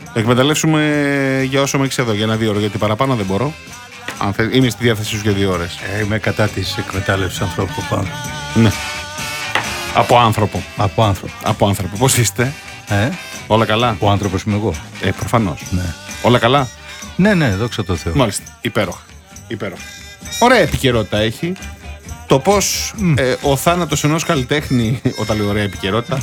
Εκμεταλλεύσουμε για όσο με έχεις εδώ, για 1-2 ώρες, γιατί παραπάνω δεν μπορώ. Είμαι στη διάθεσή σου για 2 ώρες. Είμαι κατά της εκμετάλλευσης ανθρώπου πάνω. Ναι. Από άνθρωπο. Από άνθρωπο. Πώς είστε? Όλα καλά? Ο άνθρωπος είμαι εγώ. Προφανώς. Ναι. Όλα καλά? Ναι, δόξα τω Θεώ. Μάλιστα. Υπέροχα. Ωραία επικαιρότητα έχει. Το πώς ο θάνατος ενός καλλιτέχνη, όταν λέω ωραία επικαιρότητα,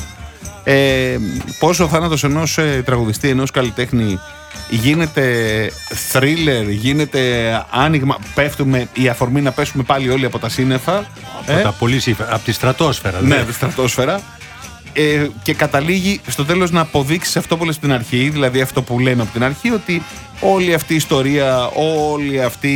πώς ο θάνατος ενός τραγουδιστή, ενός καλλιτέχνη γίνεται thriller, γίνεται άνοιγμα, πέφτουμε, η αφορμή να πέσουμε πάλι όλοι από τα σύννεφα. Από τη στρατόσφαιρα. Ναι, τη στρατόσφαιρα. Και καταλήγει στο τέλος να αποδείξει αυτό που λες από την αρχή, δηλαδή αυτό που λέμε από την αρχή, ότι όλη αυτή η ιστορία, όλη αυτή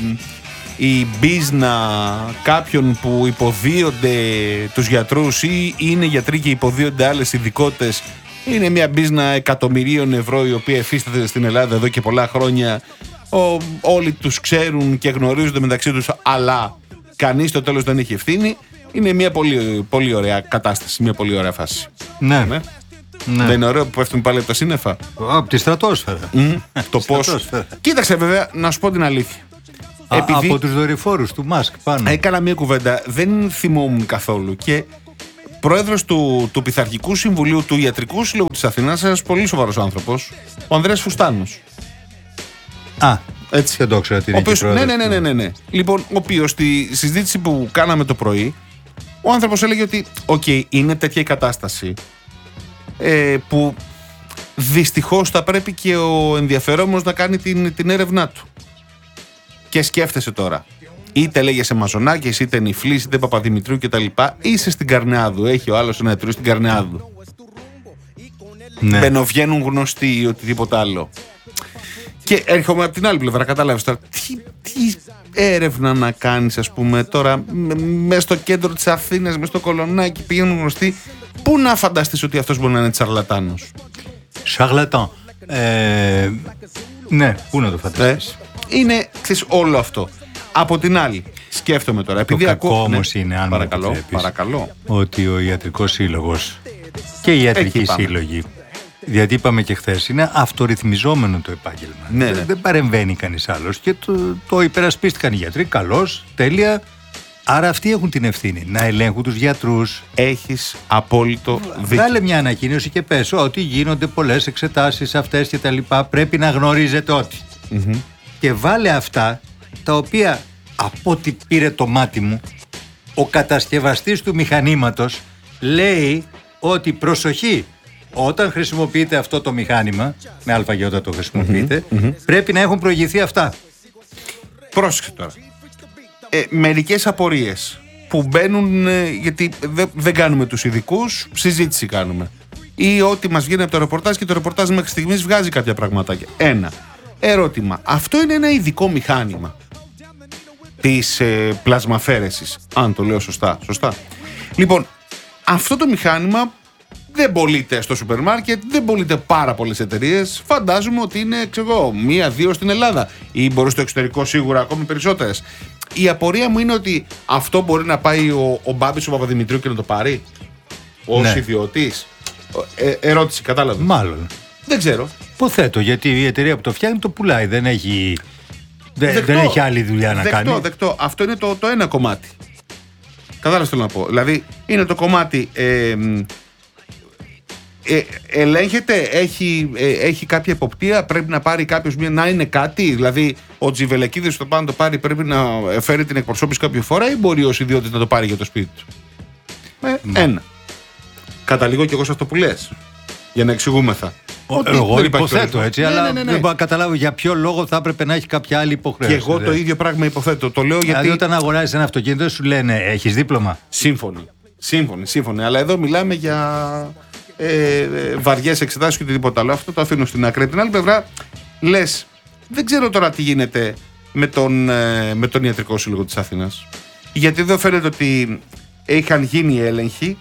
η μπίζνα κάποιων που υποδίονται τους γιατρούς ή είναι γιατροί και υποδίονται άλλες ειδικότητες, είναι μια μπίζνα εκατομμυρίων ευρώ η οποία εφίσταται στην Ελλάδα εδώ και πολλά χρόνια. Όλοι τους ξέρουν και γνωρίζονται μεταξύ τους, αλλά κανείς στο τέλος δεν έχει ευθύνη. Είναι μια πολύ, πολύ ωραία κατάσταση, μια πολύ ωραία φάση. Ναι. Δεν είναι ωραίο που πέφτουν πάλι από τα σύννεφα? Από τη στρατόσφαιρα. Το πώς. Κοίταξε, βέβαια, να σου πω την αλήθεια. Από τους δορυφόρους του Μάσκ πάνω. Έκανα μια κουβέντα, δεν θυμόμουν καθόλου. Και πρόεδρος του Πειθαρχικού Συμβουλίου του Ιατρικού Συλλόγου της Αθήνας, ένας πολύ σοβαρός άνθρωπος, ο Ανδρέας Φουστάνος. Έτσι. Δεν το ήξερα την ίδια πρόεδρος. Ναι. Λοιπόν, ο οποίος στη συζήτηση που κάναμε το πρωί, ο άνθρωπος έλεγε ότι είναι τέτοια η κατάσταση που δυστυχώς θα πρέπει και ο ενδιαφερόμενος να κάνει την έρευνά του. Και σκέφτεσαι τώρα, είτε λέγεσαι Μαζονάκης, είτε Νιφλής, είτε Παπαδημητρίου κτλ. Είσαι στην Καρνεάδου, έχει ο άλλος ένα ιατρείο στην Καρνεάδου. Ναι. Μπαινοβγαίνουν γνωστοί ή οτιδήποτε άλλο. Και έρχομαι από την άλλη πλευρά, κατάλαβες τώρα, τι έρευνα να κάνεις, ας πούμε, τώρα μέσα στο κέντρο της Αθήνας, μέσα στο Κολονάκι, πηγαίνουν γνωστοί. Πού να φανταστείς ότι αυτός μπορεί να είναι τσαρλατάνος? Σαρλατάν. Ναι, πού να το φανταστείς. Είναι, ξέρεις, όλο αυτό. Από την άλλη, σκέφτομαι τώρα. Το κακό όμως είναι, αν παρακαλώ, ότι ο Ιατρικός Σύλλογος και οι ιατρικοί σύλλογοι, γιατί είπαμε και χθες, είναι αυτορυθμιζόμενο το επάγγελμα. Ναι. Δεν παρεμβαίνει κανείς άλλος και το υπερασπίστηκαν οι γιατροί. Καλώς, τέλεια. Άρα αυτοί έχουν την ευθύνη να ελέγχουν τους γιατρούς. Έχεις απόλυτο δίκιο. Βγάλε μια ανακοίνωση και πες ότι γίνονται πολλές εξετάσεις αυτές και τα λοιπά. Πρέπει να γνωρίζετε ότι. Και βάλε αυτά τα οποία, από ό,τι πήρε το μάτι μου, ο κατασκευαστής του μηχανήματος λέει ότι προσοχή, όταν χρησιμοποιείτε αυτό το μηχάνημα, με αλφαγέ όταν το χρησιμοποιείτε, πρέπει να έχουν προηγηθεί αυτά. Πρόσεξε τώρα. Μερικές απορίες που μπαίνουν, γιατί δεν κάνουμε τους ειδικούς, συζήτηση κάνουμε. Ή ό,τι μας βγαίνει από το ρεπορτάζ, και το ρεπορτάζ μέχρι στιγμής βγάζει κάποια πραγματάκια. Ένα ερώτημα. Αυτό είναι ένα ειδικό μηχάνημα της πλασμαφέρεσης, αν το λέω σωστά. Λοιπόν, αυτό το μηχάνημα δεν πωλείται στο σούπερ μάρκετ, δεν πωλείται πάρα πολλές εταιρείες. Φαντάζομαι ότι είναι, μία-δύο στην Ελλάδα, ή μπορεί στο εξωτερικό σίγουρα ακόμη περισσότερες. Η απορία μου είναι ότι αυτό μπορεί να πάει ο Μπάμπης ο Παπαδημητρίου και να το πάρει ως ιδιωτής. Ερώτηση, κατάλαβε. Μάλλον. Δεν ξέρω. Υποθέτω, γιατί η εταιρεία που το φτιάχνει το πουλάει. Δεν έχει άλλη δουλειά να κάνει. Δεκτό. Αυτό είναι το ένα κομμάτι. Κατάλαβες τι θέλω να πω. Δηλαδή είναι το κομμάτι. Ελέγχεται, έχει κάποια εποπτεία, πρέπει να πάρει κάποιος να είναι κάτι. Δηλαδή ο Τζιβελεκίδης το πάνω το πάρει, πρέπει να φέρει την εκπροσώπηση κάποια φορά, ή μπορεί ως ιδιώτης να το πάρει για το σπίτι του? Ένα. Καταλήγω κι εγώ σε αυτό που λες, για να εξηγούμεθα. Εγώ υποθέτω έτσι, αλλά δεν μπορώ να καταλάβω για ποιο λόγο θα έπρεπε να έχει κάποια άλλη υποχρέωση. Και εγώ το ίδιο πράγμα υποθέτω. Το λέω γιατί. Δηλαδή, όταν αγοράζεις ένα αυτοκίνητο, σου λένε έχεις δίπλωμα. Σύμφωνοι. Αλλά εδώ μιλάμε για βαριές εξετάσεις και οτιδήποτε άλλο. Αυτό το αφήνω στην άκρη. Την άλλη πλευρά, λες, δεν ξέρω τώρα τι γίνεται με τον Ιατρικό Σύλλογο της Αθήνας. Γιατί εδώ φαίνεται ότι είχαν γίνει έλεγχοι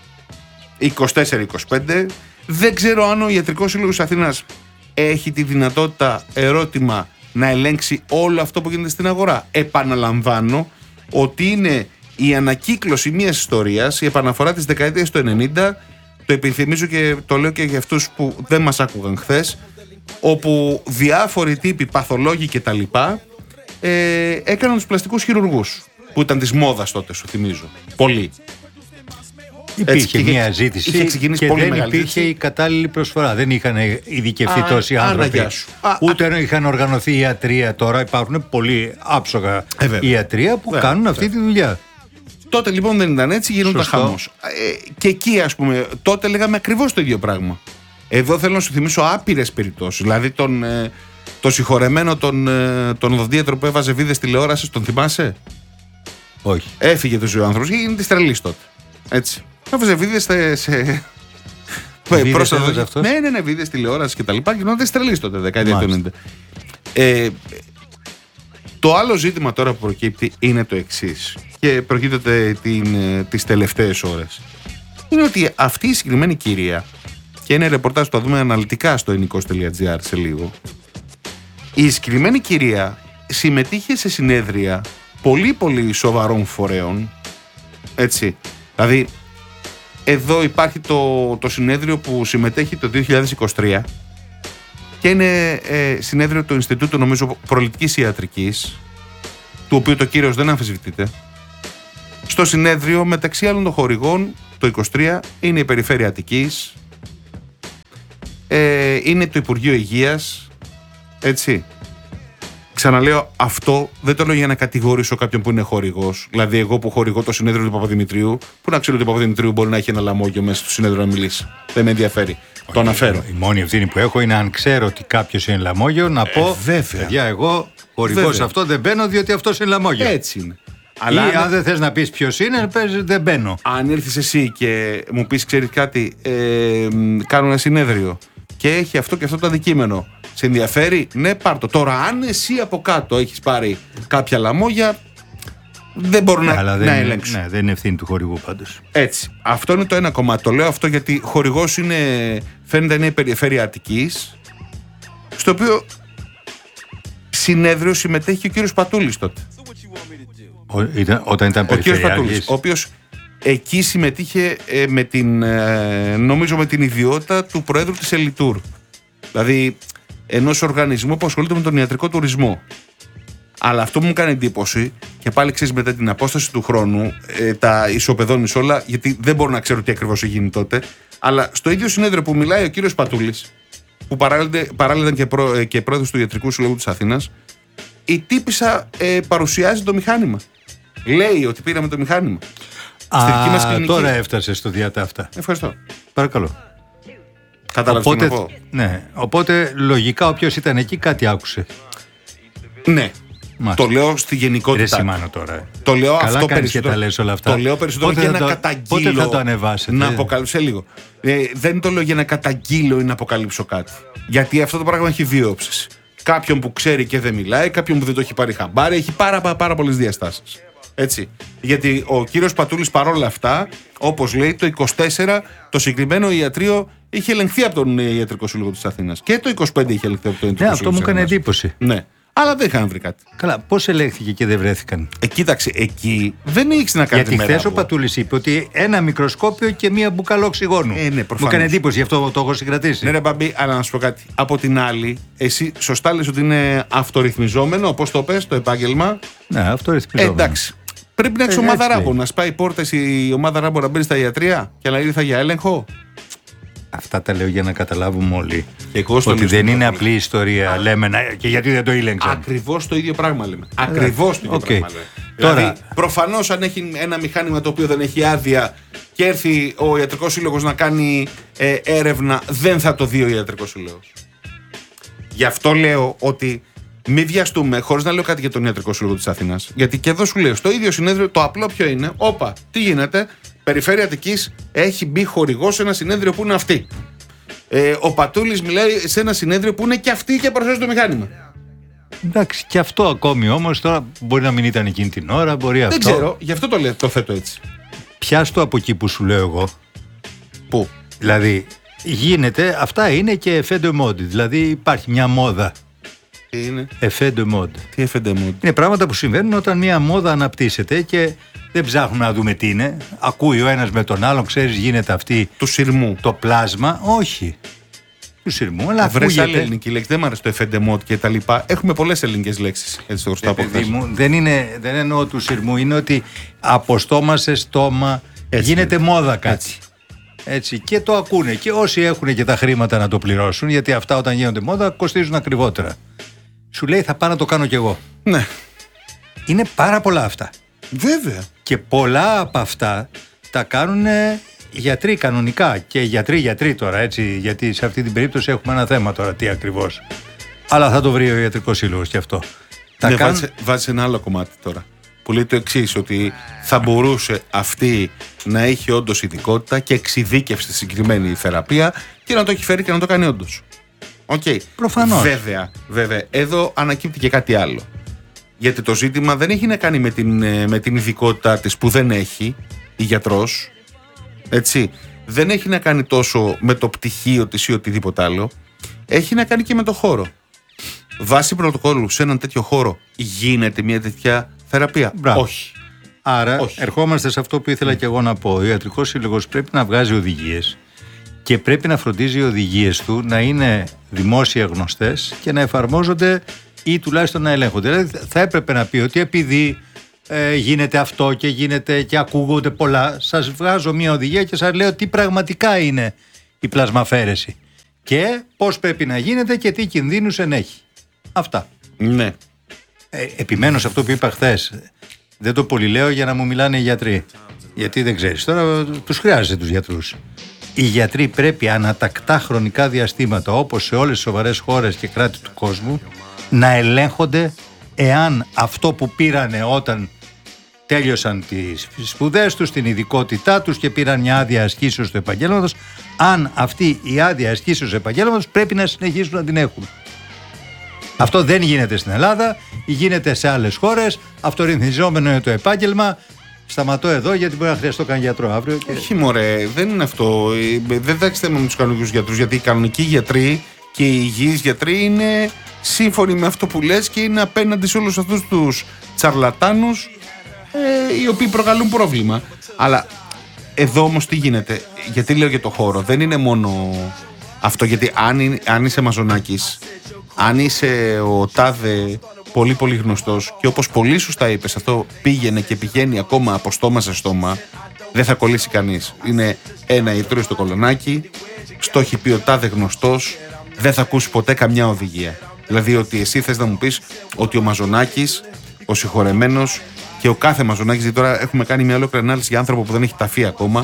24-25. Δεν ξέρω αν ο Ιατρικός Σύλλογος της Αθήνας έχει τη δυνατότητα, ερώτημα, να ελέγξει όλο αυτό που γίνεται στην αγορά. Επαναλαμβάνω ότι είναι η ανακύκλωση μιας ιστορίας, η επαναφορά της δεκαετίας του 90. Το επιθυμίζω και το λέω και για αυτούς που δεν μας άκουγαν χθες. όπου διάφοροι τύποι, παθολόγοι κτλ. Έκαναν τους πλαστικούς χειρουργούς, που ήταν της μόδας τότε, σου θυμίζω. Πολύ. Υπήρχε μια ζήτηση και δεν υπήρχε η κατάλληλη προσφορά. Δεν είχαν ειδικευτεί τόσοι άνθρωποι. Ούτε είχαν οργανωθεί ιατρία. Τώρα υπάρχουν πολλοί άψογα ιατρία που κάνουν αυτή τη δουλειά. Τότε λοιπόν δεν ήταν έτσι, γίνονταν χαμός. Και εκεί, ας πούμε, τότε λέγαμε ακριβώς το ίδιο πράγμα. Εδώ θέλω να σου θυμίσω άπειρες περιπτώσεις. Δηλαδή τον συγχωρεμένο τον οδοντίατρο που έβαζε βίδες τηλεόρασης, τον θυμάσαι? Όχι. Έφυγε το ο άνθρωπος, είναι της τρελής τότε. Έτσι. Έβαζε βίδες σε. Βίδες αυτό. Ναι, βίδες τηλεόρασης και τα λοιπά. Γινόταν της τρελής τότε, δεκαετία του 90. Το άλλο ζήτημα τώρα που προκύπτει είναι το εξής, και προκύπτεται τις τελευταίες ώρες. Είναι ότι αυτή η συγκεκριμένη κυρία, και είναι ρεπορτάζ που θα δούμε αναλυτικά στο ελληνικός.gr σε λίγο, η συγκεκριμένη κυρία συμμετείχε σε συνέδρια πολύ πολύ σοβαρών φορέων, έτσι. Δηλαδή εδώ υπάρχει το συνέδριο που συμμετέχει το 2023 και είναι συνέδριο του Ινστιτούτου, νομίζω, Προληπτικής Ιατρικής, του οποίου το κύρος δεν αμφισβητείται. Στο συνέδριο, μεταξύ άλλων των χορηγών, το 23 είναι η Περιφέρεια Αττικής, είναι το Υπουργείο Υγείας, έτσι. Ξαναλέω, αυτό δεν το λέω για να κατηγορήσω κάποιον που είναι χορηγός. Δηλαδή, εγώ που χορηγώ το συνέδριο του Παπαδημητρίου, που να ξέρω ότι ο Παπαδημητρίου μπορεί να έχει ένα λαμόγιο μέσα στο συνέδριο να μιλήσει. Δεν με ενδιαφέρει. Το αναφέρω. Η μόνη ευθύνη που έχω είναι, αν ξέρω ότι κάποιος είναι λαμόγιο, να πω: παιδιά, εγώ χορηγός αυτό δεν μπαίνω, διότι αυτός είναι λαμόγιο. Έτσι είναι. Αλλά αν δεν θες να πεις ποιος είναι, πες δεν μπαίνω. Αν έρθεις εσύ και μου πεις, ξέρεις κάτι, κάνω ένα συνέδριο και έχει αυτό και αυτό το αντικείμενο, σε ενδιαφέρει? Ναι, πάρ' το. Τώρα, αν εσύ από κάτω έχεις πάρει κάποια λαμόγια, δεν μπορώ να ελέγξω. Ναι, δεν είναι ευθύνη του χορηγού πάντως. Έτσι. Αυτό είναι το ένα κομμάτι. Το λέω αυτό γιατί χορηγός φαίνεται είναι η Περιφέρεια Αττικής, στο οποίο συνέδριο συμμετέχει και ο κύριος Πατούλης τότε. Όταν ήταν περιφερειάρχης. Ο οποίος εκεί συμμετείχε νομίζω με την ιδιότητα του Προέδρου της Ελιτούρ. Δηλαδή ενός οργανισμού που ασχολείται με τον ιατρικό τουρισμό. Αλλά αυτό που μου κάνει εντύπωση, και πάλι ξέρεις, μετά την απόσταση του χρόνου, τα ισοπεδώνεις όλα, γιατί δεν μπορώ να ξέρω τι ακριβώς έγινε τότε, αλλά στο ίδιο συνέδριο που μιλάει ο κύριος Πατούλης, που παράλληλα ήταν και πρόεδρος του Ιατρικού Συλλόγου της Αθήνας, η τύπισσα παρουσιάζει το μηχάνημα. Λέει ότι πήραμε το μηχάνημα. Στη δική μας κλινική. Τώρα έφτασε στο διατάφτα. Ευχαριστώ. Παρακαλώ. Κατάλαβες τι να πω. Ναι, οπότε λογικά όποιος ήταν εκεί κάτι άκουσε. Ναι. Μάλιστα. Το λέω στη γενικότητα. Δεν σημάνω τώρα. Το λέω καλά αυτό περισσότερο. Και τα λες όλα αυτά. Το λέω περισσότερο για να καταγγείλω. Πότε θα το ανεβάσετε? Να αποκαλύψω λίγο. Δεν το λέω για να καταγγείλω ή να αποκαλύψω κάτι. Γιατί αυτό το πράγμα έχει δύο όψεις. Κάποιον που ξέρει και δεν μιλάει, κάποιον που δεν το έχει πάρει χαμπάρι, έχει πάρα πολλές διαστάσεις. Έτσι. Γιατί ο κύριος Πατούλης παρόλα αυτά, όπως λέει, το 24 το συγκεκριμένο ιατρείο είχε ελεγχθεί από τον Ιατρικό Σύλλογο της Αθήνας. Και το 25 είχε ελεγχθεί από τον Ιατρικό Σύλλογο. Ναι, αυτό μου έκανε εντύπωση. Ναι. Αλλά δεν είχαν βρει κάτι. Καλά, πώς ελέγχθηκε και δεν βρέθηκαν? Κοίταξε, εκεί δεν έχει να κάνει. Γιατί χθες ο Πατούλης είπε ότι ένα μικροσκόπιο και μία μπουκαλό οξυγόνου. Ναι, μου έκανε εντύπωση, γι' αυτό το έχω συγκρατήσει. Ναι, ρε Μπαμπή, αλλά να σου πω κάτι. Από την άλλη, εσύ σωστά λες ότι είναι αυτορυθμιζόμενο, όπως το πες, το επάγγελμα. Ναι, αυτορυθμιζόμενο. Εντάξει. Πρέπει να έχει ομάδα Ράμπο, να σπάει πόρτες η ομάδα Ράμπο να μπει στα ιατρία και να ήρθα για έλεγχο. Αυτά τα λέω για να καταλάβουμε όλοι. Ότι δεν είναι απλή ιστορία. Λέμε και γιατί δεν το ήλεγξαν. Ακριβώς το ίδιο πράγμα λέμε. Ακριβώς το ίδιο πράγμα λέμε. Τώρα, δηλαδή, προφανώς αν έχει ένα μηχάνημα το οποίο δεν έχει άδεια και έρθει ο Ιατρικός Σύλλογος να κάνει έρευνα, δεν θα το δει ο Ιατρικός Σύλλογος. Γι' αυτό λέω ότι μην βιαστούμε, χωρίς να λέω κάτι για τον Ιατρικό Σύλλογο της Αθήνας. Γιατί και εδώ σου λέω, στο ίδιο συνέδριο το απλό ποιο είναι? Όπα, τι γίνεται? Περιφέρεια Αττικής έχει μπει χορηγός σε ένα συνέδριο που είναι αυτή. Ο Πατούλης μιλάει σε ένα συνέδριο που είναι και αυτή και παρουσιάζει το μηχάνημα. Εντάξει, και αυτό ακόμη όμως τώρα μπορεί να μην ήταν εκείνη την ώρα, μπορεί αυτό. Δεν ξέρω, γι' αυτό το θέτω έτσι. Πιάστο από εκεί που σου λέω εγώ. Πού? Δηλαδή, γίνεται, αυτά είναι και effet de mode, δηλαδή υπάρχει μια μόδα. Τι είναι? Effet de mode. Τι effet de mode? Είναι πράγματα που συμβαίνουν όταν μια μόδα αναπτύσσεται και δεν ψάχνουμε να δούμε τι είναι. Ακούει ο ένας με τον άλλον, ξέρεις, γίνεται αυτή του σειρμού. Το πλάσμα, όχι. του σειρμού, αλλά βρες άλλη ελληνική λέξη. Δεν μου αρέσει το εφεντεμότ και τα λοιπά. Έχουμε πολλές ελληνικές λέξεις. Έτσι το γνωστό από χθες. Δεν εννοώ του σειρμού, είναι ότι από στόμα σε στόμα γίνεται μόδα κάτι. Έτσι, και το ακούνε. Και όσοι έχουν και τα χρήματα να το πληρώσουν, γιατί αυτά όταν γίνονται μόδα κοστίζουν ακριβότερα. Σου λέει θα πάω να το κάνω κι εγώ. Ναι. Είναι πάρα πολλά αυτά. Βέβαια. Και πολλά από αυτά τα κάνουν γιατροί κανονικά. Και γιατροί τώρα, έτσι, γιατί σε αυτή την περίπτωση έχουμε ένα θέμα τώρα, τι ακριβώς. Αλλά θα το βρει ο Ιατρικός Σύλλογος κι αυτό. Ναι, βάζει ένα άλλο κομμάτι τώρα. Που λέει το εξής, ότι θα μπορούσε αυτή να έχει όντως ειδικότητα και εξειδίκευση στη συγκεκριμένη θεραπεία και να το έχει φέρει και να το κάνει όντως. Προφανώς. Βέβαια. Εδώ ανακύπτει και κάτι άλλο. Γιατί το ζήτημα δεν έχει να κάνει με την ειδικότητά της που δεν έχει η γιατρός. Έτσι. Δεν έχει να κάνει τόσο με το πτυχίο της ή οτιδήποτε άλλο. Έχει να κάνει και με το χώρο. Βάσει πρωτοκόλλου σε έναν τέτοιο χώρο γίνεται μια τέτοια θεραπεία? Μπράβο. Όχι. Άρα Όχι. ερχόμαστε σε αυτό που ήθελα και εγώ να πω. Ο Ιατρικός Σύλλογος πρέπει να βγάζει οδηγίες και πρέπει να φροντίζει οι οδηγίες του να είναι δημόσια γνωστές και να εφαρμόζονται ή τουλάχιστον να ελέγχονται. Δηλαδή θα έπρεπε να πει ότι επειδή γίνεται αυτό και γίνεται και ακούγονται πολλά, σας βγάζω μια οδηγία και σας λέω τι πραγματικά είναι η πλασμαφέρεση και πώς πρέπει να γίνεται και τι κινδύνους ενέχει. Αυτά. Ναι. Επιμένω σε αυτό που είπα χθες. Δεν το πολυλέω για να μου μιλάνε οι γιατροί. Γιατί δεν ξέρεις. Τώρα τους χρειάζεται τους γιατρούς. Οι γιατροί πρέπει ανατακτά χρονικά διαστήματα, όπως σε όλες τις σοβαρές χώρες και κράτη του κόσμου, να ελέγχονται εάν αυτό που πήρανε όταν τέλειωσαν τις σπουδές τους, την ειδικότητά τους και πήραν μια άδεια ασκήσεως του επαγγέλματος, αν αυτή η άδεια ασκήσεως του επαγγέλματος πρέπει να συνεχίσουν να την έχουν. Αυτό δεν γίνεται στην Ελλάδα, γίνεται σε άλλες χώρες, αυτορυθμιζόμενο είναι το επάγγελμα. Σταματώ εδώ γιατί μπορεί να χρειαστώ καν γιατρό αύριο. Και... Όχι μωρέ, δεν είναι αυτό. Δεν θα έχει θέμα με τους κανονικούς γιατρούς, γιατί οι κανονικοί γιατροί και οι υγιείς γιατροί είναι σύμφωνοι με αυτό που λες και είναι απέναντι σε όλους αυτούς τους τσαρλατάνους οι οποίοι προκαλούν πρόβλημα. Αλλά εδώ όμως τι γίνεται? Γιατί λέω για το χώρο, δεν είναι μόνο αυτό, γιατί αν είσαι μαζονάκης, αν είσαι ο τάδε πολύ πολύ γνωστός και όπως πολύ σωστά είπες, αυτό πήγαινε και πηγαίνει ακόμα από στόμα σε στόμα, δεν θα κολλήσει κανείς. Είναι ένα ιτρίο στο κολονάκι, στο έχει πει ο τάδε γνωστός, δεν θα ακούσει ποτέ καμιά οδηγία. Δηλαδή ότι εσύ θες να μου πεις ότι ο μαζονάκης, ο συγχωρεμένος και ο κάθε μαζονάκης, γιατί τώρα έχουμε κάνει μια ολόκληρη ανάλυση για άνθρωπο που δεν έχει ταφεί ακόμα,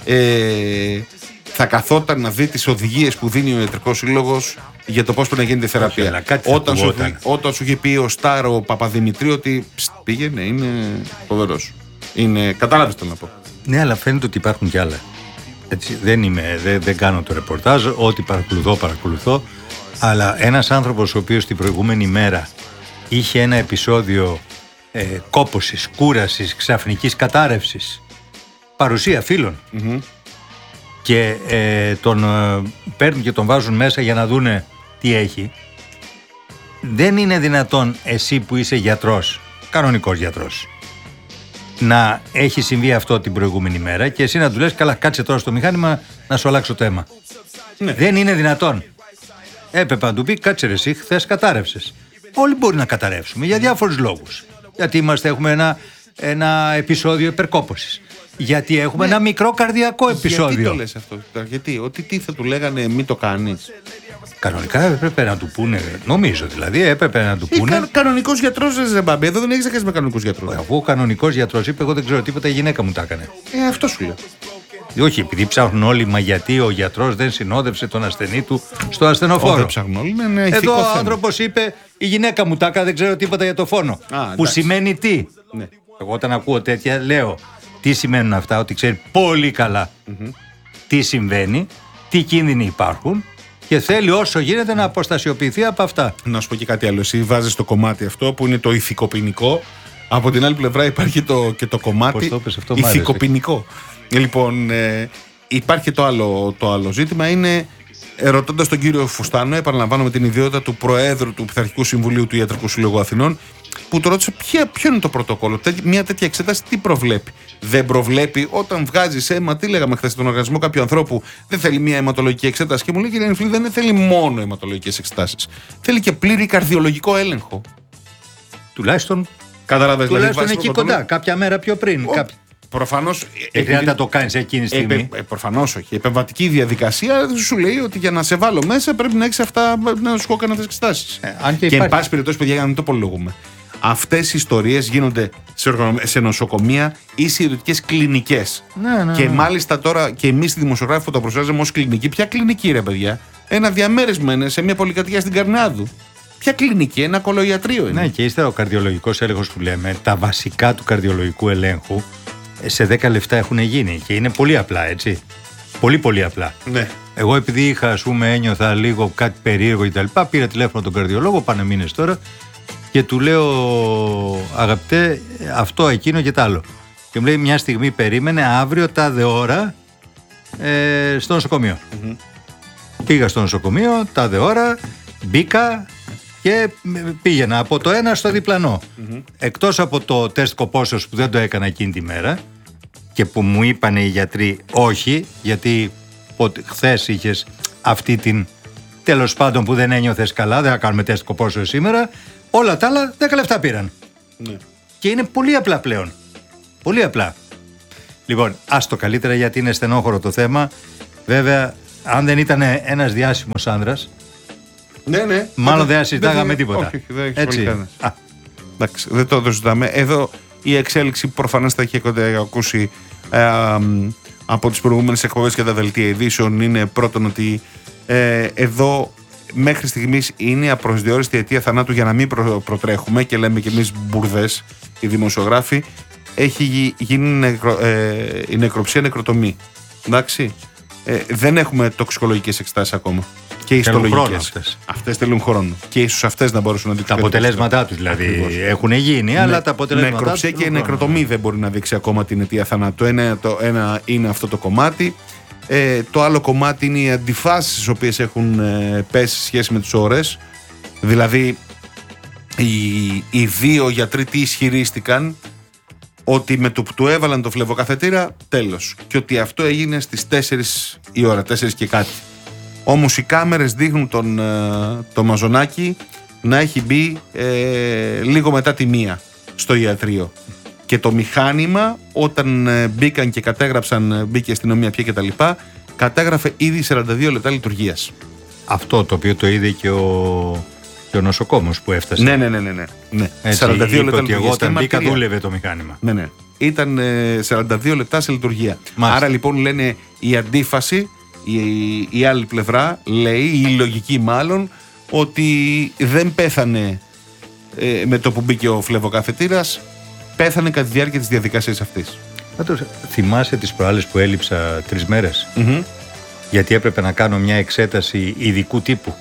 θα καθόταν να δει τις οδηγίες που δίνει ο Ιατρικός Σύλλογος για το πώς πρέπει να γίνεται η θεραπεία. Όταν σου είχε πει ο Στάρ, ο Παπαδημητρίου, ότι πήγαινε, είναι φοβερός. Κατάλαβες το να πω. Ναι, αλλά φαίνεται ότι υπάρχουν κι άλλα. Έτσι, δεν κάνω το ρεπορτάζ, ό,τι παρακολουθώ. Αλλά ένας άνθρωπος ο οποίος την προηγούμενη μέρα είχε ένα επεισόδιο κόπωσης, κούρασης, ξαφνικής κατάρρευσης, παρουσία φίλων, και τον παίρνουν και τον βάζουν μέσα για να δούνε τι έχει. Δεν είναι δυνατόν εσύ που είσαι γιατρός, κανονικός γιατρός, να έχει συμβεί αυτό την προηγούμενη μέρα και εσύ να του λες καλά, κάτσε τώρα στο μηχάνημα να σου αλλάξω το αίμα. Ναι. Δεν είναι δυνατόν. Έπρεπε να του πει κάτσε ρε εσύ, χθες κατάρρευσες. Όλοι μπορεί να καταρρεύσουμε για διάφορους λόγους. Γιατί έχουμε ένα επεισόδιο υπερκόπωσης. Γιατί έχουμε ένα μικρό καρδιακό επεισόδιο. Γιατί το λες αυτό? Γιατί, τι θα του λέγανε μην το κάνεις? Κανονικά έπρεπε να του πούνε, νομίζω δηλαδή, έπρεπε να του πούνε. Κανονικός γιατρός, ρε μπαμπή, εδώ δεν έχεις να κάνεις με κανονικούς γιατρούς. Αφού ο κανονικός γιατρός είπε, εγώ δεν ξέρω τίποτα, η γυναίκα μου τα έκανε. Αυτό σου λέω. Όχι, επειδή ψάχνουν όλοι, μα γιατί ο γιατρός δεν συνόδευσε τον ασθενή του στο ασθενοφόρο. Δεν ψάχνουν όλοι, είναι ηθικό εδώ θέμα. Ο άνθρωπος είπε, η γυναίκα μου τα έκανε, δεν ξέρω τίποτα για το φόνο. Που σημαίνει τι? Ναι. Εγώ όταν ακούω τέτοια λέω, τι σημαίνουν αυτά? Ότι ξέρει πολύ καλά τι συμβαίνει, τι κίνδυνοι υπάρχουν και θέλει όσο γίνεται να αποστασιοποιηθεί από αυτά. Να σου πω και κάτι άλλο. Εσύ βάζεις το κομμάτι αυτό που είναι το ηθικοποινικό. Από την άλλη πλευρά υπάρχει και το κομμάτι ηθικοποινικό. Λοιπόν, υπάρχει το άλλο ζήτημα. Είναι, ρωτώντας τον κύριο Φουστάνο, επαναλαμβάνω με την ιδιότητα του Προέδρου του Πειθαρχικού Συμβουλίου του Ιατρικού Συλλόγου Αθηνών, που το ρώτησα ποιο είναι το πρωτόκολλο. Μια τέτοια εξέταση τι προβλέπει. Δεν προβλέπει όταν βγάζει αίμα, τι λέγαμε χθες στον οργανισμό κάποιου ανθρώπου, δεν θέλει μια αιματολογική εξέταση. Και μου λέει, κύριε Νιφλή, δεν θέλει μόνο αιματολογικές εξετάσεις. Θέλει και πλήρη καρδιολογικό έλεγχο. Τουλάχιστον εκεί κοντά, κάποια μέρα πιο πριν. Προφανώς. Χρειάζεται να το κάνεις εκείνη τη στιγμή. Προφανώς όχι. Η επεμβατική διαδικασία σου λέει ότι για να σε βάλω μέσα πρέπει να έχεις αυτά, να σου κάνω αυτές τις εξετάσεις. Και εν πάση περιπτώσει, παιδιά, για να μην το πολυλογούμε. Αυτές οι ιστορίες γίνονται σε νοσοκομεία ή σε ιδιωτικές κλινικές. Ναι. Και μάλιστα τώρα και εμείς οι δημοσιογράφοι που το προσφέρουμε ως κλινική. Ποια κλινική, ρε παιδιά? Ένα διαμέρισμα είναι σε μια πολυκατοικία στην Καρνάδου. Ποια κλινική? Ένα κολοϊατρείο είναι. Ναι, και ύστερα ο καρδιολογικός έλεγχος που λέμε, τα βασικά του καρδιολογικού ελέγχου σε 10 λεπτά έχουν γίνει και είναι πολύ απλά, έτσι. Πολύ πολύ απλά. Ναι. Εγώ επειδή είχα, ένιωθα λίγο κάτι περίεργο κτλ. Πήρα τηλέφωνο τον καρδιολόγο, πάνε μήνες τώρα, και του λέω, αγαπητέ, αυτό, εκείνο και τ' άλλο. Και μου λέει, μια στιγμή περίμενε, αύριο τάδε ώρα στο νοσοκομείο. Πήγα στο νοσοκομείο, τάδε ώρα, μπήκα και πήγαινα από το ένα στο διπλανό. Εκτός από το τεστ κοπόσεως που δεν το έκανα εκείνη τη μέρα και που μου είπανε οι γιατροί όχι, γιατί χθες είχες αυτή την, τέλος πάντων, που δεν ένιωθες καλά, δεν θα κάνουμε τεστ κοπόσεως σήμερα. Όλα τα άλλα 10 λεπτά πήραν. Ναι. Και είναι πολύ απλά πλέον. Πολύ απλά. Λοιπόν, άστο καλύτερα, γιατί είναι στενόχωρο το θέμα. Βέβαια, αν δεν ήταν ένας διάσημος άνδρας, ναι. μάλλον δεν συζητάγαμε τίποτα. Όχι, δεν έχει πολύ κανένας. Εντάξει, δεν το συζητάμε. Εδώ η εξέλιξη προφανώς θα έχετε ακούσει από τις προηγούμενες εκπομπές και τα δελτία ειδήσεων. Είναι πρώτον ότι εδώ μέχρι στιγμής είναι η απροσδιόριστη αιτία θανάτου, για να μην προτρέχουμε και λέμε κι εμείς μπουρδές οι δημοσιογράφοι. Έχει γίνει η νεκροψία, νεκροτομή. Εντάξει. Δεν έχουμε τοξικολογικές εξετάσεις ακόμα. Και ιστολογικές. Αυτές θέλουν χρόνο. Και ίσως αυτές να μπορούσαν να δείξουν. Τα αποτελέσματά τους δηλαδή. Ακριβώς. Έχουν γίνει, αλλά τα αποτελέσματά τους. Νεκροψία και νεκροτομή δεν μπορεί να δείξει ακόμα την αιτία θανάτου. Το ένα είναι αυτό το κομμάτι. Το άλλο κομμάτι είναι οι αντιφάσεις τις οποίες έχουν πέσει σε σχέση με τις ώρες. Δηλαδή, οι δύο γιατροί τι ισχυρίστηκαν? Ότι με το που του έβαλαν το φλεβοκαθετήρα, τέλος. Και ότι αυτό έγινε στις 4 η ώρα, 4 και κάτι. Όμως οι κάμερες δείχνουν το Μαζονάκι να έχει μπει λίγο μετά τη 1 στο ιατρείο. Και το μηχάνημα, όταν μπήκαν και κατέγραψαν, μπήκε η αστυνομία πια κτλ., κατέγραφε ήδη 42 λεπτά λειτουργίας. Αυτό το οποίο το είδε και ο νοσοκόμος που έφτασε. Ναι. Έτσι, 42 λεπτά ότι εγώ όταν μπήκα δούλευε το μηχάνημα. Ναι. Ήταν 42 λεπτά σε λειτουργία. Μάλιστα. Άρα λοιπόν λένε η αντίφαση, η άλλη πλευρά λέει, η λογική μάλλον, ότι δεν πέθανε με το που μπήκε ο φλεβοκαθετήρας, πέθανε κατά τη διάρκεια της διαδικασίας αυτής. Θυμάσαι τις προάλλες που έλειψα 3 μέρες? Γιατί έπρεπε να κάνω μια εξέταση ειδικού τύπου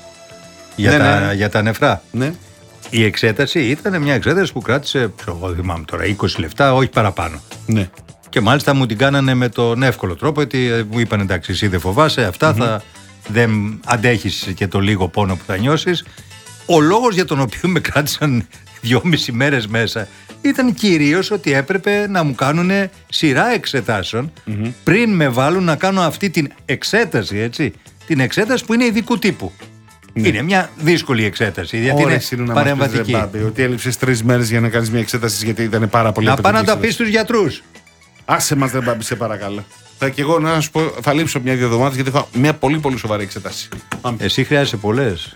για τα νεφρά. Ναι. Η εξέταση ήταν μια εξέταση που κράτησε, εγώ θυμάμαι τώρα, 20 λεπτά, όχι παραπάνω. Ναι. Και μάλιστα μου την κάνανε με τον εύκολο τρόπο, γιατί μου είπαν, εντάξει, εσύ δεν φοβάσαι, αυτά δεν αντέχεις και το λίγο πόνο που θα νιώσεις. Ο λόγος για τον οποίο με κράτησαν 2,5 μέρες μέσα ήταν κυρίως ότι έπρεπε να μου κάνουν σειρά εξετάσεων πριν με βάλουν να κάνω αυτή την εξέταση, έτσι. Την εξέταση που είναι ειδικού τύπου. Ναι. Είναι μια δύσκολη εξέταση, γιατί είναι παρεμβατική. Ότι έλειψες 3 μέρες για να κάνεις μια εξέταση, γιατί ήταν πάρα πολύ απαιτητική. Να πάνε να τα πεις στους γιατρούς. Άσε μας, δεν Μπάμπη, σε παρακαλώ. Και εγώ να σου πω, θα λείψω 1-2 εβδομάδες, γιατί έχω μια πολύ πολύ σοβαρή εξέταση. Εσύ χρειάζεσαι πολλές.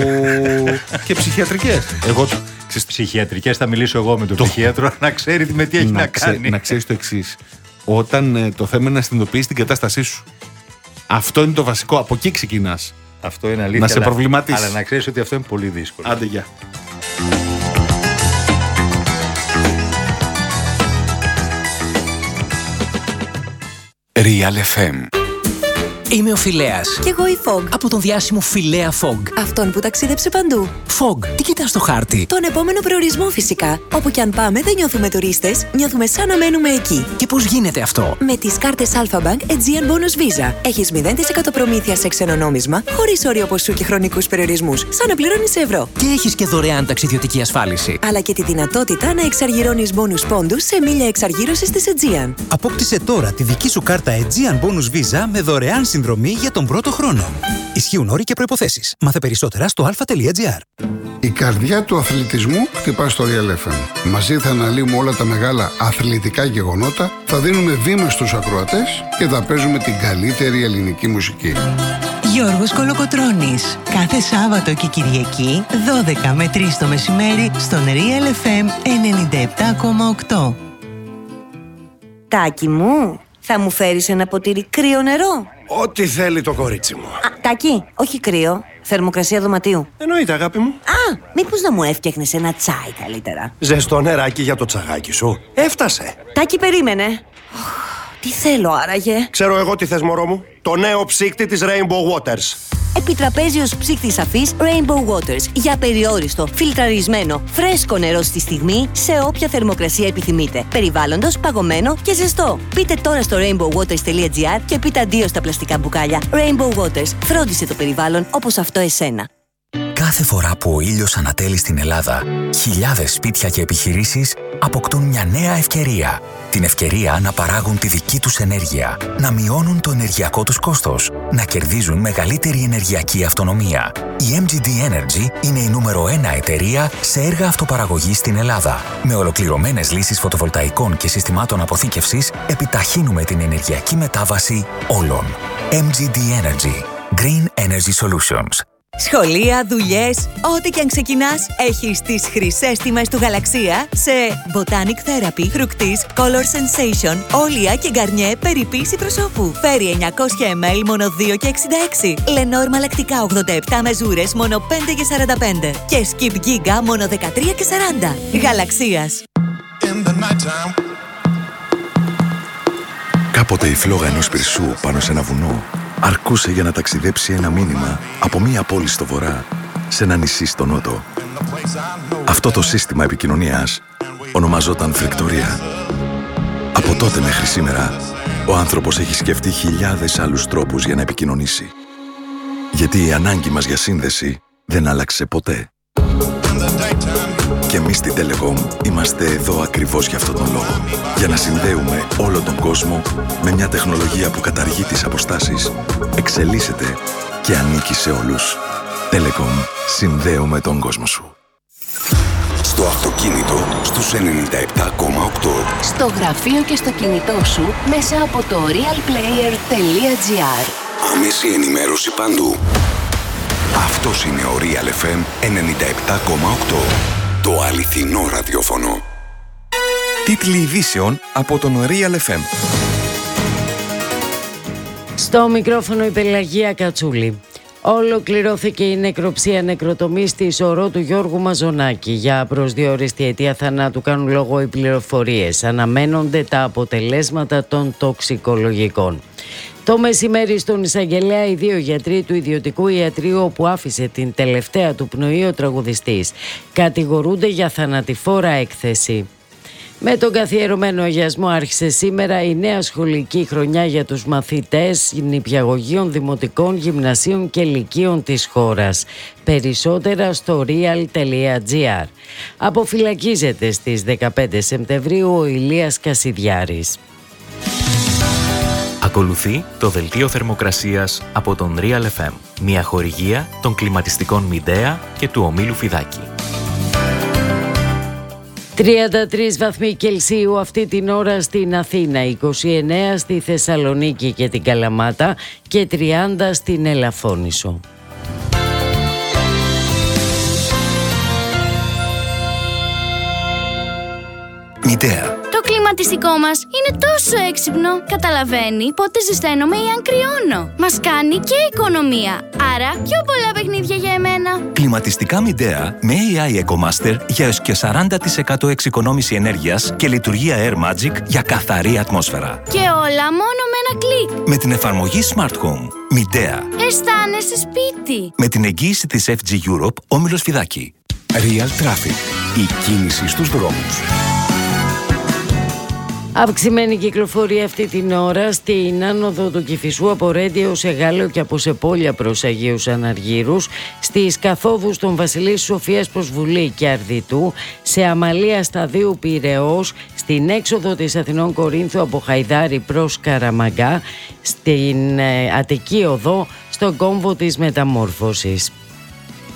Και ψυχιατρικές. Ψυχιατρικές θα μιλήσω εγώ με τον ψυχίατρο, να ξέρει με τι έχει να κάνει. Να ξέρεις το εξής. Όταν το θέμα είναι να συνειδητοποιήσεις την κατάστασή σου. Αυτό είναι το βασικό. Από εκεί ξεκινάς. Αυτό είναι αλήθεια. Να σε προβληματίσεις. Αλλά να ξέρεις ότι αυτό είναι πολύ δύσκολο. Άντε, γεια. Real FM Είμαι ο Φιλέας. Κι εγώ η Fog. Από τον διάσημο Φιλέα Fog. Αυτόν που ταξίδεψε παντού. Fog, τι κοιτάς στο χάρτη? Τον επόμενο προορισμό φυσικά. Όπου κι αν πάμε δεν νιώθουμε τουρίστες, νιώθουμε σαν να μένουμε εκεί. Και πώς γίνεται αυτό? Με τις κάρτες Alpha Bank Aegean Bonus Visa. Έχεις 0% προμήθεια σε ξένο νόμισμα, χωρίς όριο ποσού και χρονικούς περιορισμούς, σαν να πληρώνεις ευρώ. Και έχεις και δωρεάν ταξιδιωτική ασφάλιση. Αλλά και τη δυνατότητα να εξαργυρώνεις bonus πόντους σε μίλια εξαργύρωσης της Aegean. Απόκτησε τώρα τη δική σου κάρτα Aegean Bonus Visa με δωρεάν συνδρομή για τον πρώτο χρόνο. Ισχύουν όροι και προϋποθέσεις. Μάθε περισσότερα στο alpha.gr. Η καρδιά του αθλητισμού χτυπά στο Real FM. Μαζί θα αναλύουμε όλα τα μεγάλα αθλητικά γεγονότα, θα δίνουμε βήμα στους ακροατές και θα παίζουμε την καλύτερη ελληνική μουσική. Γιώργος Κολοκοτρώνης. Κάθε Σάββατο και Κυριακή, 12 με 3 το μεσημέρι, στον Real FM 97,8. Τάκη μου, θα μου φέρεις ένα ποτήρι κρύο νερό? Ό,τι θέλει το κορίτσι μου. Τάκη, όχι κρύο. Θερμοκρασία δωματίου. Εννοείται, αγάπη μου. Μήπως να μου έφτιαχνες ένα τσάι καλύτερα? Ζεστό νεράκι για το τσαγάκι σου. Έφτασε. Τάκη, περίμενε. Τι θέλω άραγε? Ξέρω εγώ τι θες, μωρό μου. Το νέο ψύκτη της Rainbow Waters. Επιτραπέζιος ψύκτης αφής Rainbow Waters. Για περιόριστο, φιλτραρισμένο, φρέσκο νερό στη στιγμή, σε όποια θερμοκρασία επιθυμείτε. Περιβάλλοντος, παγωμένο και ζεστό. Πείτε τώρα στο rainbowwaters.gr και πείτε αντίο στα πλαστικά μπουκάλια. Rainbow Waters. Φρόντισε το περιβάλλον όπως αυτό εσένα. Κάθε φορά που ο ήλιος ανατέλει στην Ελλάδα, χιλιάδες σπίτια και επιχειρήσεις αποκτούν μια νέα ευκαιρία. Την ευκαιρία να παράγουν τη δική τους ενέργεια, να μειώνουν το ενεργειακό τους κόστος, να κερδίζουν μεγαλύτερη ενεργειακή αυτονομία. Η MGD Energy είναι η νούμερο 1 εταιρεία σε έργα αυτοπαραγωγής στην Ελλάδα. Με ολοκληρωμένες λύσεις φωτοβολταϊκών και συστημάτων αποθήκευσης, επιταχύνουμε την ενεργειακή μετάβαση όλων. MGD Energy. Green Energy Solutions. Σχολεία, δουλειές, ό,τι και αν ξεκινάς, έχεις τις χρυσές τιμές του Γαλαξία σε Botanic Therapy, Fructis, Color Sensation, Όλια και Γκαρνιέ περιποίηση προσώπου. Φέρει 900 ml μόνο 2,66. Lenor μαλακτικά 87 μεζούρες μόνο 5,45. Και Skip Giga μόνο 13,40. Γαλαξίας. Κάποτε η φλόγα ενός πυρσού πάνω σε ένα βουνό αρκούσε για να ταξιδέψει ένα μήνυμα από μία πόλη στο βορρά σε ένα νησί στο νότο. Αυτό το σύστημα επικοινωνίας ονομαζόταν φρικτορία. Από τότε μέχρι σήμερα, ο άνθρωπος έχει σκεφτεί χιλιάδες άλλους τρόπους για να επικοινωνήσει. Γιατί η ανάγκη μας για σύνδεση δεν άλλαξε ποτέ. Και εμείς στην Telecom είμαστε εδώ ακριβώς για αυτόν τον λόγο. Για να συνδέουμε όλο τον κόσμο με μια τεχνολογία που καταργεί τις αποστάσεις, εξελίσσεται και ανήκει σε όλους. Telecom. Συνδέουμε τον κόσμο σου. Στο αυτοκίνητο στους 97,8. Στο γραφείο και στο κινητό σου μέσα από το realplayer.gr. Άμεση ενημέρωση παντού. Αυτός είναι ο Real FM 97,8. Το αληθινό ραδιόφωνο. Τίτλοι ειδήσεων από τον Real FM. Στο μικρόφωνο η Πελαγία Κατσούλη. Ολοκληρώθηκε η νεκροψία νεκροτομής στη Σωρό του Γιώργου Μαζονάκη. Για προσδιοριστή αιτία θανάτου κάνουν λόγο οι πληροφορίες. Αναμένονται τα αποτελέσματα των τοξικολογικών. Το μεσημέρι στον Εισαγγελέα οι δύο γιατροί του ιδιωτικού ιατρείου όπου άφησε την τελευταία του πνοή ο τραγουδιστής κατηγορούνται για θανατηφόρα έκθεση. Με τον καθιερωμένο αγιασμό άρχισε σήμερα η νέα σχολική χρονιά για τους μαθητές νηπιαγωγείων, δημοτικών, γυμνασίων και λυκείων της χώρας. Περισσότερα στο real.gr. Αποφυλακίζεται στις 15 Σεπτεμβρίου ο Ηλίας Κασιδιάρης. Ακολουθεί το δελτίο θερμοκρασίας από τον Real FM. Μια χορηγία των κλιματιστικών Μιντέα και του ομίλου Φιδάκη. 33 βαθμοί Κελσίου αυτή την ώρα στην Αθήνα, 29 στη Θεσσαλονίκη και την Καλαμάτα και 30 στην Ελαφώνησο. Μιντέα. Το κλίμα κλιματιστικό μας είναι τόσο έξυπνο. Καταλαβαίνει πότε ζεσταίνομαι ή αν κρυώνω. Μας κάνει και οικονομία. Άρα πιο πολλά παιχνίδια για εμένα. Κλιματιστικά Midea με AI EcoMaster για έως και 40% εξοικονόμηση ενέργειας και λειτουργία Air Magic για καθαρή ατμόσφαιρα. Και όλα μόνο με ένα κλικ. Με την εφαρμογή Smart Home. Midea. Αισθάνεσαι σπίτι. Με την εγγύηση της FG Europe, Όμιλος Φιδάκη. Real Traffic. Η κίνηση στους δρόμους. Αυξημένη κυκλοφορία αυτή την ώρα στην άνοδο του Κηφισού από Ρέντιο σε Γάλλο και από Σεπόλια προς Αγίους Αναργύρους, στις καθόδους των Βασιλής Σοφίας προς Βουλή και Αρδιτού, σε Αμαλία Σταδίου Πειραιώς, στην έξοδο της Αθηνών Κορίνθου από Χαϊδάρη προς Καραμαγκά, στην Αττική Οδό, στον κόμβο της Μεταμόρφωσης.